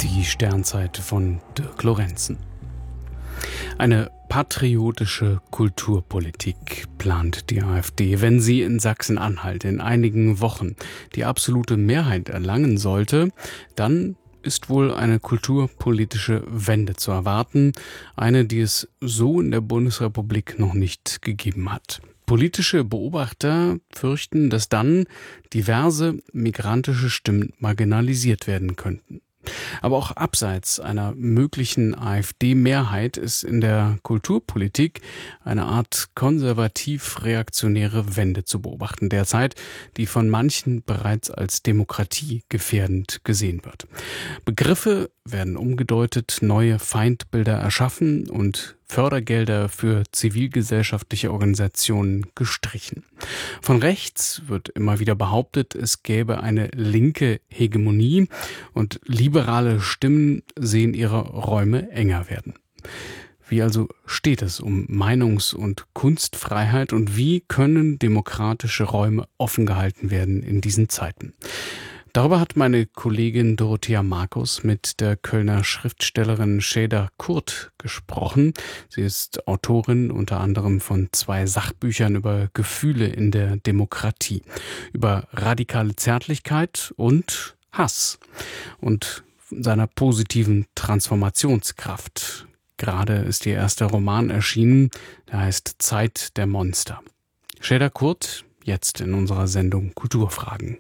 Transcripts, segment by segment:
Die Sternzeit von Dirk Lorenzen. Eine patriotische Kulturpolitik plant die AfD. Wenn sie in Sachsen-Anhalt in einigen Wochen die absolute Mehrheit erlangen sollte, dann ist wohl eine kulturpolitische Wende zu erwarten, eine, die es so in der Bundesrepublik noch nicht gegeben hat. Politische Beobachter fürchten, dass dann diverse migrantische Stimmen marginalisiert werden könnten. Aber auch abseits einer möglichen AfD-Mehrheit ist in der Kulturpolitik eine Art konservativ-reaktionäre Wende zu beobachten derzeit, die von manchen bereits als demokratiegefährdend gesehen wird. Begriffe werden umgedeutet, neue Feindbilder erschaffen und Fördergelder für zivilgesellschaftliche Organisationen gestrichen. Von rechts wird immer wieder behauptet, es gäbe eine linke Hegemonie und liberale Stimmen sehen ihre Räume enger werden. Wie also steht es um Meinungs- und Kunstfreiheit und wie können demokratische Räume offen gehalten werden in diesen Zeiten? Darüber hat meine Kollegin Dorothea Markus mit der Kölner Schriftstellerin Şeyda Kurt gesprochen. Sie ist Autorin unter anderem von 2 Sachbüchern über Gefühle in der Demokratie, über radikale Zärtlichkeit und Hass und seiner positiven Transformationskraft. Gerade ist ihr erster Roman erschienen, der heißt Zeit der Monster. Şeyda Kurt, jetzt in unserer Sendung Kulturfragen.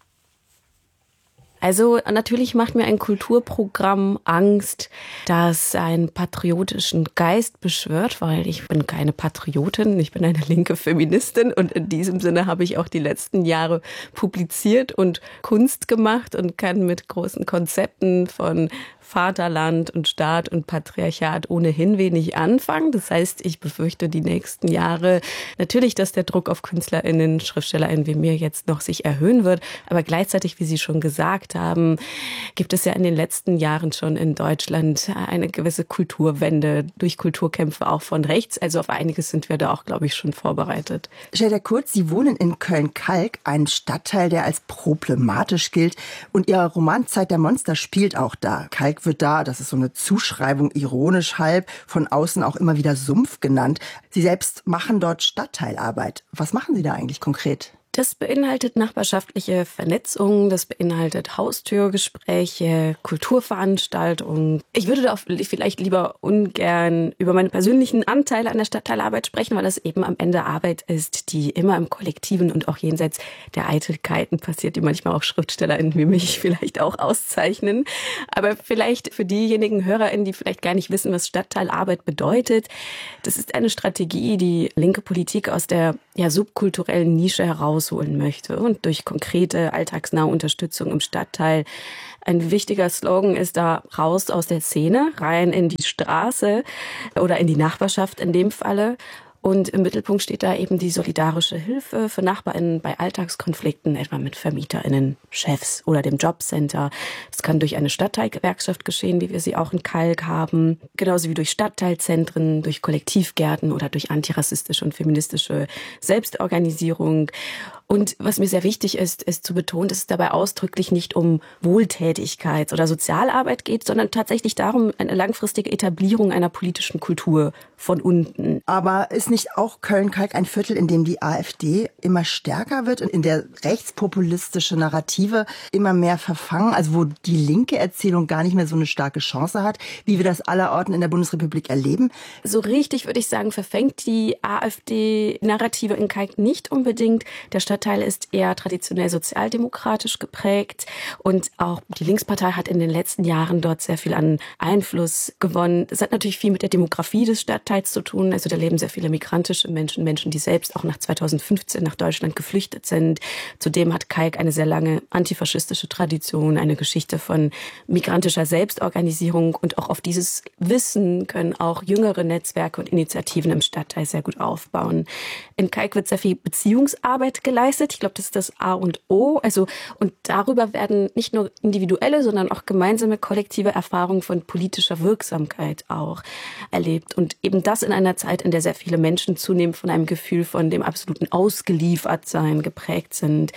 Also natürlich macht mir ein Kulturprogramm Angst, das einen patriotischen Geist beschwört, weil ich bin keine Patriotin, ich bin eine linke Feministin und in diesem Sinne habe ich auch die letzten Jahre publiziert und Kunst gemacht und kann mit großen Konzepten von Vaterland und Staat und Patriarchat ohnehin wenig anfangen. Das heißt, ich befürchte die nächsten Jahre natürlich, dass der Druck auf KünstlerInnen, SchriftstellerInnen wie mir jetzt noch sich erhöhen wird. Aber gleichzeitig, wie Sie schon gesagt haben, gibt es ja in den letzten Jahren schon in Deutschland eine gewisse Kulturwende durch Kulturkämpfe auch von rechts. Also auf einiges sind wir da auch, glaube ich, schon vorbereitet. Şeyda Kurt, Sie wohnen in Köln-Kalk, einem Stadtteil, der als problematisch gilt. Und Ihr Roman Zeit der Monster spielt auch da. Kalk wird da, das ist so eine Zuschreibung, ironisch halb, von außen auch immer wieder Sumpf genannt. Sie selbst machen dort Stadtteilarbeit. Was machen Sie da eigentlich konkret? Das beinhaltet nachbarschaftliche Vernetzung, das beinhaltet Haustürgespräche, Kulturveranstaltungen. Ich würde da vielleicht lieber ungern über meine persönlichen Anteile an der Stadtteilarbeit sprechen, weil das eben am Ende Arbeit ist, die immer im Kollektiven und auch jenseits der Eitelkeiten passiert, die manchmal auch SchriftstellerInnen wie mich vielleicht auch auszeichnen. Aber vielleicht für diejenigen HörerInnen, die vielleicht gar nicht wissen, was Stadtteilarbeit bedeutet, das ist eine Strategie, die linke Politik aus der subkulturellen Nische herausholen möchte und durch konkrete, alltagsnahe Unterstützung im Stadtteil. Ein wichtiger Slogan ist da: raus aus der Szene, rein in die Straße oder in die Nachbarschaft in dem Falle. Und im Mittelpunkt steht da eben die solidarische Hilfe für NachbarInnen bei Alltagskonflikten, etwa mit VermieterInnen, Chefs oder dem Jobcenter. Das kann durch eine Stadtteilgewerkschaft geschehen, wie wir sie auch in Kalk haben. Genauso wie durch Stadtteilzentren, durch Kollektivgärten oder durch antirassistische und feministische Selbstorganisierung. Und was mir sehr wichtig ist zu betonen, dass es dabei ausdrücklich nicht um Wohltätigkeit oder Sozialarbeit geht, sondern tatsächlich darum, eine langfristige Etablierung einer politischen Kultur von unten. Aber ist nicht auch Köln-Kalk ein Viertel, in dem die AfD immer stärker wird und in der rechtspopulistische Narrative immer mehr verfangen, also wo die linke Erzählung gar nicht mehr so eine starke Chance hat, wie wir das allerorten in der Bundesrepublik erleben? So richtig, würde ich sagen, verfängt die AfD-Narrative in Kalk nicht unbedingt. Der Stadtteil ist eher traditionell sozialdemokratisch geprägt und auch die Linkspartei hat in den letzten Jahren dort sehr viel an Einfluss gewonnen. Es hat natürlich viel mit der Demografie des Stadtteils zu tun. Also da leben sehr viele migrantische Menschen, die selbst auch nach 2015 nach Deutschland geflüchtet sind. Zudem hat Kalk eine sehr lange antifaschistische Tradition, eine Geschichte von migrantischer Selbstorganisierung und auch auf dieses Wissen können auch jüngere Netzwerke und Initiativen im Stadtteil sehr gut aufbauen. In Kalk wird sehr viel Beziehungsarbeit geleistet. Ich glaube, das ist das A und O. Und darüber werden nicht nur individuelle, sondern auch gemeinsame kollektive Erfahrungen von politischer Wirksamkeit auch erlebt. Und eben das in einer Zeit, in der sehr viele Menschen zunehmend von einem Gefühl von dem absoluten Ausgeliefertsein geprägt sind.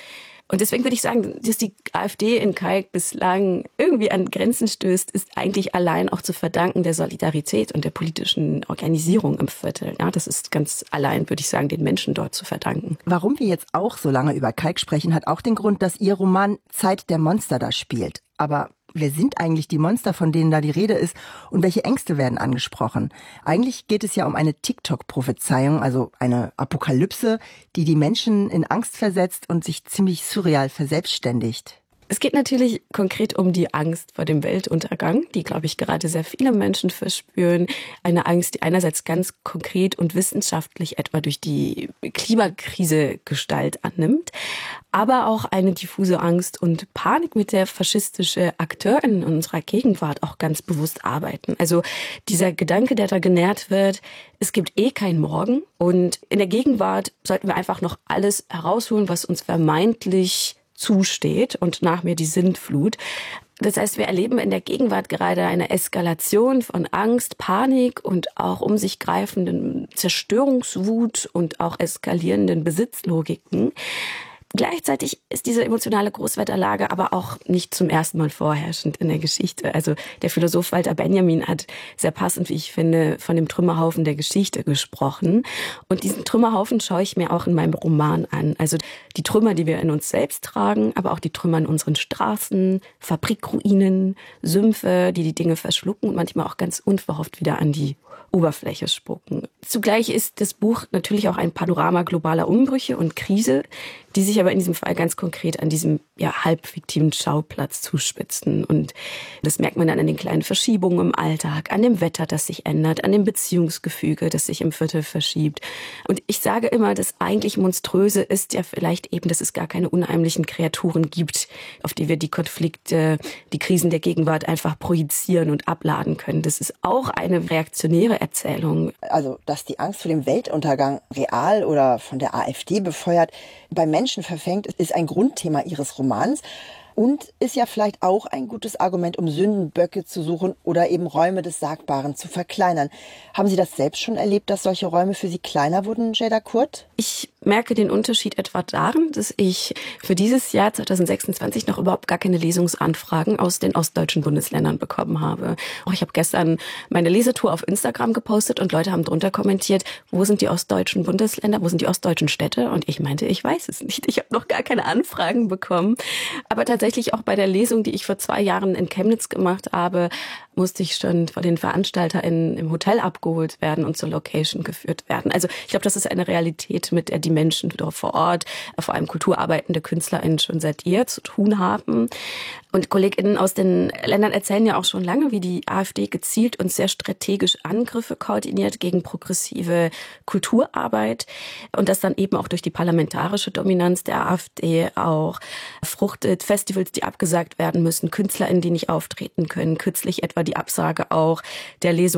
Und deswegen würde ich sagen, dass die AfD in Kalk bislang irgendwie an Grenzen stößt, ist eigentlich allein auch zu verdanken der Solidarität und der politischen Organisierung im Viertel. Ja, das ist ganz allein, würde ich sagen, den Menschen dort zu verdanken. Warum wir jetzt auch so lange über Kalk sprechen, hat auch den Grund, dass Ihr Roman Zeit der Monster da spielt. Aber wer sind eigentlich die Monster, von denen da die Rede ist, und welche Ängste werden angesprochen? Eigentlich geht es ja um eine TikTok-Prophezeiung, also eine Apokalypse, die die Menschen in Angst versetzt und sich ziemlich surreal verselbstständigt. Es geht natürlich konkret um die Angst vor dem Weltuntergang, die, glaube ich, gerade sehr viele Menschen verspüren. Eine Angst, die einerseits ganz konkret und wissenschaftlich etwa durch die Klimakrise Gestalt annimmt, aber auch eine diffuse Angst und Panik, mit der faschistische Akteure in unserer Gegenwart auch ganz bewusst arbeiten. Also dieser Gedanke, der da genährt wird, es gibt eh kein Morgen und in der Gegenwart sollten wir einfach noch alles herausholen, was uns vermeintlich zusteht und nach mir die Sintflut. Das heißt, wir erleben in der Gegenwart gerade eine Eskalation von Angst, Panik und auch um sich greifenden Zerstörungswut und auch eskalierenden Besitzlogiken. Gleichzeitig ist diese emotionale Großwetterlage aber auch nicht zum ersten Mal vorherrschend in der Geschichte. Also der Philosoph Walter Benjamin hat sehr passend, wie ich finde, von dem Trümmerhaufen der Geschichte gesprochen. Und diesen Trümmerhaufen schaue ich mir auch in meinem Roman an. Also die Trümmer, die wir in uns selbst tragen, aber auch die Trümmer in unseren Straßen, Fabrikruinen, Sümpfe, die die Dinge verschlucken und manchmal auch ganz unverhofft wieder an die Oberfläche spucken. Zugleich ist das Buch natürlich auch ein Panorama globaler Umbrüche und Krise, die sich aber in diesem Fall ganz konkret an diesem halbfiktiven Schauplatz zuspitzen. Und das merkt man dann an den kleinen Verschiebungen im Alltag, an dem Wetter, das sich ändert, an dem Beziehungsgefüge, das sich im Viertel verschiebt. Und ich sage immer, das eigentlich Monströse ist ja vielleicht eben, dass es gar keine unheimlichen Kreaturen gibt, auf die wir die Konflikte, die Krisen der Gegenwart einfach projizieren und abladen können. Das ist auch eine reaktionäre Erzählung. Also, dass die Angst vor dem Weltuntergang real oder von der AfD befeuert bei Menschen verfängt, ist ein Grundthema Ihres Romans und ist ja vielleicht auch ein gutes Argument, um Sündenböcke zu suchen oder eben Räume des Sagbaren zu verkleinern. Haben Sie das selbst schon erlebt, dass solche Räume für Sie kleiner wurden, Jada Kurt? Ich merke den Unterschied etwa darin, dass ich für dieses Jahr 2026 noch überhaupt gar keine Lesungsanfragen aus den ostdeutschen Bundesländern bekommen habe. Auch ich habe gestern meine Lesetour auf Instagram gepostet und Leute haben drunter kommentiert, wo sind die ostdeutschen Bundesländer, wo sind die ostdeutschen Städte? Und ich meinte, ich weiß es nicht. Ich habe noch gar keine Anfragen bekommen. Aber tatsächlich auch bei der Lesung, die ich vor 2 Jahren in Chemnitz gemacht habe, musste ich schon von den VeranstalterInnen im Hotel abgeholt werden und zur Location geführt werden. Also ich glaube, das ist eine Realität, mit der die Menschen dort vor Ort, vor allem kulturarbeitende KünstlerInnen, schon seit jeher zu tun haben. Und KollegInnen aus den Ländern erzählen ja auch schon lange, wie die AfD gezielt und sehr strategisch Angriffe koordiniert gegen progressive Kulturarbeit und das dann eben auch durch die parlamentarische Dominanz der AfD auch fruchtet. Festivals, die abgesagt werden müssen, KünstlerInnen, die nicht auftreten können, kürzlich etwa die Absage auch der Lesung